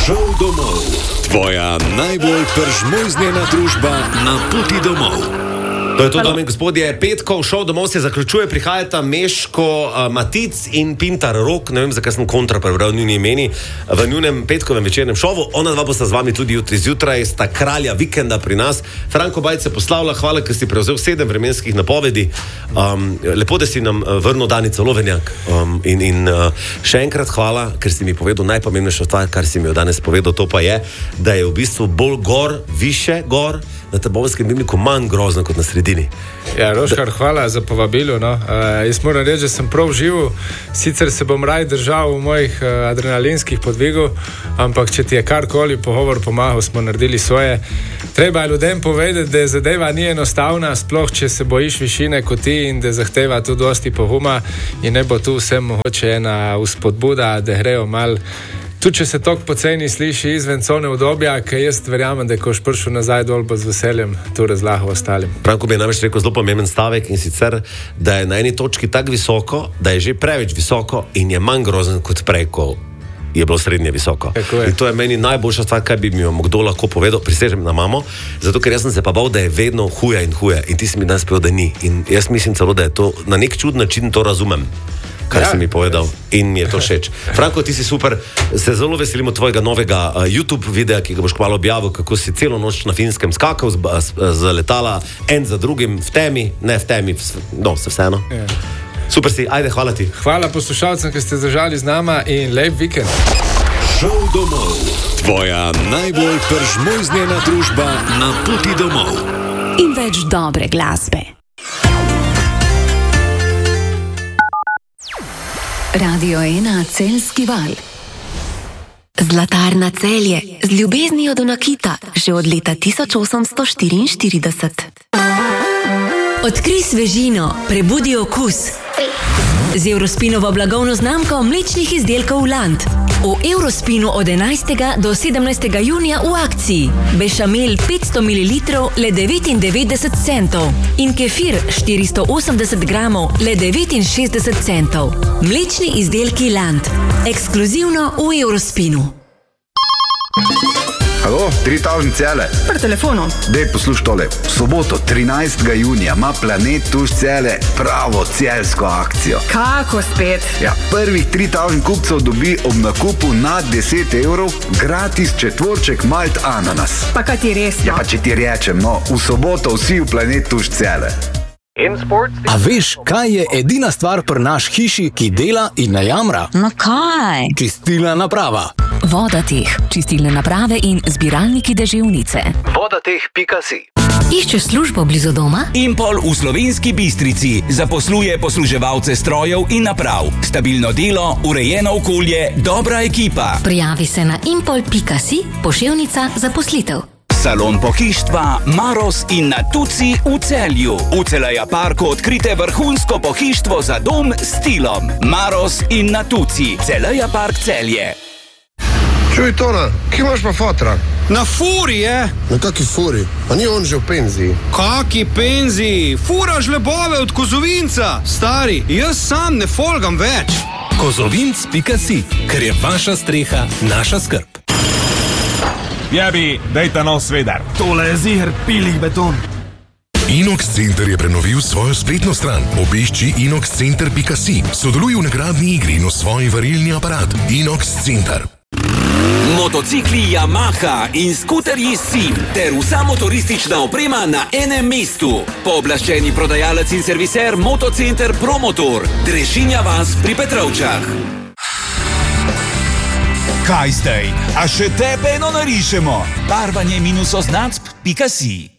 Šel domov. Tvoja najbolj peržmojznjena družba na poti domov. To je to, dame in gospodje, petkov šov domov se zaključuje, prihajata Meško Matic in Pintar Rok, ne vem, zakaj sem kontra prebral njuni imeni, v njunem petkovem večernem šovu. Ona dva bosta z vami tudi jutri zjutraj, sta kralja vikenda pri nas. Franko Bajc se poslavlja, hvala, ker si prevzel 7 vremenskih napovedi. Lepo, da si nam vrnil Danica Lovenjak. Še enkrat hvala, ker si mi povedal najpomembnejšo stvar, kar si mi jo danes povedal, to pa je, da je v bistvu bolj gor, više gor, na Trboveljskem dnevniku manj grozno kot na sredini. Ja, Roškar, hvala za povabilo. No. Jaz moram reči, da sem prav živel, sicer se bom raj držal v mojih adrenalinskih podvigov, ampak če ti je karkoli pogovor pomagal, smo naredili svoje. Treba je ljudem povedati, da zadeva ni enostavna, sploh če se bojiš višine kot ti in da zahteva tu dosti poguma in ne bo tu vsem mogoče ena vzpodbuda, da grejo mal. Tudi če se toliko poceni sliši izven cone udobja, ker jaz verjamem, da ko boš prišel nazaj dol, bo z veseljem tu razlagal ostalim. Branko bi namreč rekel zelo pomemben stavek in sicer, da je na eni točki tako visoko, da je že preveč visoko in je manj grozen kot prej, ko je bilo srednje visoko. In to je meni najboljša stvar, kaj bi mi kdo lahko povedal, prisežem na mamo, zato ker jaz sem se pa bal, da je vedno huje in huje in ti si mi danes povedal, da ni. In jaz mislim celo, da je to na nek čuden način to razumem, kar si mi povedal in mi je to všeč. Franko, ti si super, se zelo veselimo tvojega novega YouTube videa, ki ga boš kmalu objavil, kako si celo noč na Finskem skakal z letala en za drugim v temi, ne v temi, no, se vseeno. Yeah. Super si, ajde, hvala ti. Hvala poslušalcem, ki ste zdržali z nama in lep vikend. Šel domov. Tvoja najbolj peržmojznjena družba na poti domov. In več dobre glasbe. Radio 1 Celjski val. Zlatarna Celje z ljubeznijo do nakita že od leta 1844. Odkrij svežino, prebudi okus. Z Eurospinovo blagovno znamko mlečnih izdelkov Land. V Eurospinu od 11. do 17. junija v akciji. Bešamel 500 ml le 99 centov in kefir 480 gramov le 69 centov. Mlečni izdelki Land. Ekskluzivno v Eurospinu. Halo, 3000 cele. Pri telefonu. Dej, poslušaj tole. V soboto, 13. junija, ima Planet Tuš Cele pravo celjsko akcijo. Kako spet? Ja, prvih 3000 kupcev dobi ob nakupu nad 10 evrov gratis četvorček malt ananas. Pa kaj ti resno? Ja, pa če ti rečem, no, v soboto vsi v Planet Tuš Cele. A veš, kaj je edina stvar pri naš hiši, ki dela in ne jamra? No kaj? Čistilna naprava. Vodateh, čistilne naprave in zbiralniki deževnice. Vodateh.si. Iščeš službo blizu doma? Impol v Slovenski Bistrici zaposluje posluževalce strojev in naprav. Stabilno delo, urejeno okolje, dobra ekipa. Prijavi se na impol.si, poševnica zaposlitev. Salon pohištva Maros in Natuci v Celju. V Celeja parku odkrite vrhunsko pohištvo za dom s stilom. Maros in Natuci, Celeja park Celje. Čuj, Tona, kje imaš pa fotra? Na furi je. Na kaki furi? Pa ni on že v penziji? Kaki penziji? Furaš lebove od Kozovinca. Stari, jaz sam ne folgam več. Kozovinc.si, ker je vaša streha naša skrb. Jebi, dejta nov svedar. Tole je ziher pilih beton. Inox Center je prenovil svojo spletno stran. Obišči inoxcenter.si. Sodeluj v nagradni igri in osvoji varilni aparat. Inox Center. Motocikli Yamaha in skuterji SIM ter vsa motoristična oprema na enem mestu. Pooblaščeni prodajalec in serviser Motocenter Promotor. Drežinja vas pri Petrovčah. Kaj zdaj? A še tebe eno narišemo? Barvanje -oznacb.si.